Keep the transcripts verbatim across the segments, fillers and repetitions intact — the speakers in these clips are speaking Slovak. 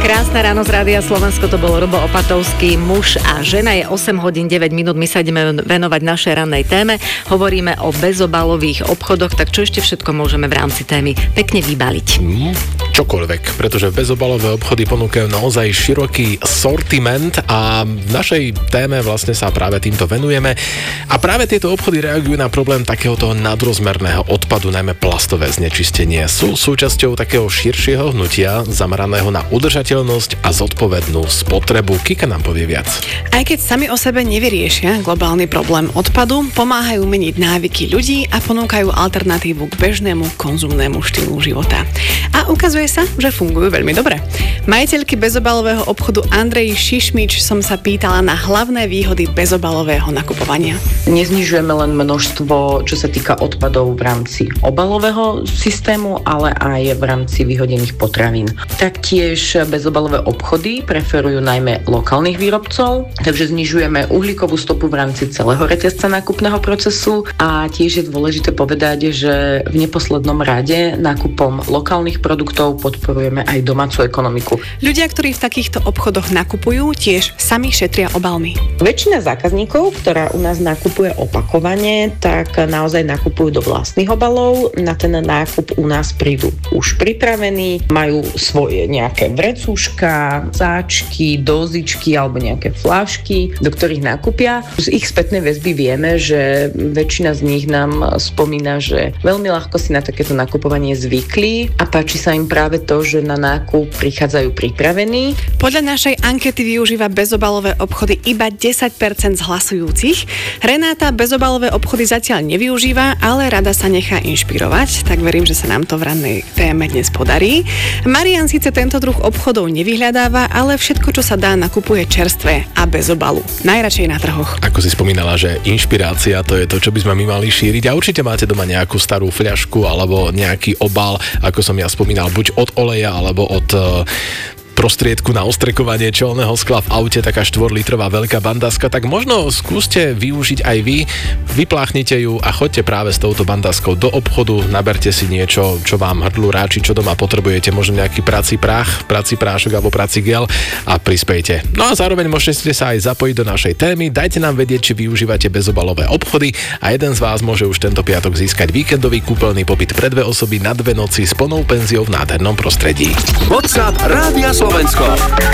Krásne ráno z Rádia Slovensko, to bol Robo Opatovský, muž a žena. Je osem hodín deväť minút, my sa ideme venovať našej rannej téme. Hovoríme o bezobalových obchodoch, tak čo ešte všetko môžeme v rámci témy pekne vybaliť? Mm, čokoľvek, pretože bezobalové obchody ponúkajú naozaj široký sortiment a v našej téme vlastne sa práve týmto venujeme. A práve tieto obchody reagujú na problém takého toho nadrozmerného odpadu, najmä plastové znečistenie. Sú súčasťou takého širšieho hnutia zameraného na udržateľnosť a zodpovednú spotrebu. Kika nám povie viac. Aj keď sami o sebe nevyriešia globálny problém odpadu, pomáhajú meniť návyky ľudí a ponúkajú alternatívu k bežnému konzumnému štýlu života. A ukazuje sa, že fungujú veľmi dobre. Majiteľky bezobalového obchodu Andreji Šišmič som sa pýtala na hlavné výhody bezobalového nakupovania. Neznižujeme len množstvo, čo sa týka odpadov v rámci obalového systému, ale aj v rámci vyhodených potravín. Taktiež bezobalové obchody preferujú najmä lokálnych výrobcov, takže znižujeme uhlíkovú stopu v rámci celého reťazca nákupného procesu a tiež je dôležité povedať, že v neposlednom rade nákupom lokálnych produktov podporujeme aj domácu ekonomiku. Ľudia, ktorí v takýchto obchodoch nakupujú, tiež sami šetria obalmi. Väčšina zákazníkov, ktorá u nás nakupuje opakovane, tak naozaj nakupujú do vlastných obalov. Na ten nákup u nás prídu už pripravení, majú svoje nejaké vrecúška, sáčky, dozičky alebo nejaké fľašky, do ktorých nakúpia. Z ich spätnej väzby vieme, že väčšina z nich nám spomína, že veľmi ľahko si na takéto nakupovanie zvykli a páči sa im práve to, že na nákup prichádzajú pripravení. Podľa našej ankety využíva bezobalové obchody iba desať percent z hlasujúcich. Renáta bezobalové obchody zatiaľ nevyužíva, ale rada sa nechá inšpirovať, tak verím, že sa nám to v rannej téme dnes podarí. Marian síce tento druh obchodov nevyhľadáva, ale všetko, čo sa dá, nakupuje čerstvé a bez obalu. Najradšej na trhoch. Ako si spomínala, že inšpirácia to je to, čo by sme my mali šíriť a určite máte doma nejakú starú fľašku alebo nejaký obal, ako som ja spomínal, buď od oleja alebo od prostriedku na ostrekovanie čelného skla v aute, taká štvorlitrová veľká bandáska, tak možno skúste využiť aj vy, vypláchnite ju a choďte práve s touto bandáskou do obchodu, naberte si niečo, čo vám hrdlu ráči, čo doma potrebujete, možno nejaký prací prach, prací prášok alebo prací gel a prispejte. No a zároveň môžete sa aj zapojiť do našej témy, dajte nám vedieť, či využívate bezobalové obchody a jeden z vás môže už tento piatok získať víkendový kúpeľný pobyt pre dve osoby na dve noci s plnou penziou v nádhernom prostredí. WhatsApp Rádia Slovensko.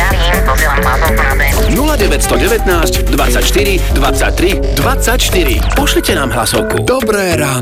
nula deväť jedna deväť, dvadsaťštyri, dvadsaťtri, dvadsaťštyri. Pošlite nám hlasovku. Dobré ráno.